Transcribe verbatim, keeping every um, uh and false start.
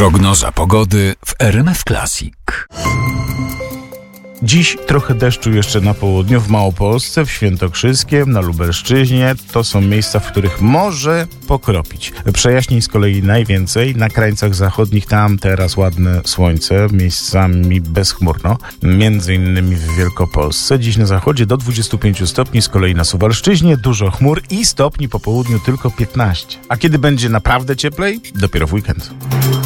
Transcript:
Prognoza pogody w R M F Classic. Dziś trochę deszczu jeszcze na południu, w Małopolsce, w Świętokrzyskiem, na Lubelszczyźnie. To są miejsca, w których może pokropić. Przejaśnień z kolei najwięcej. Na krańcach zachodnich tam teraz ładne słońce, miejscami bezchmurno. Między innymi w Wielkopolsce. Dziś na zachodzie do dwudziestu pięciu stopni, z kolei na Suwalszczyźnie dużo chmur i stopni po południu tylko piętnaście. A kiedy będzie naprawdę cieplej? Dopiero w weekend.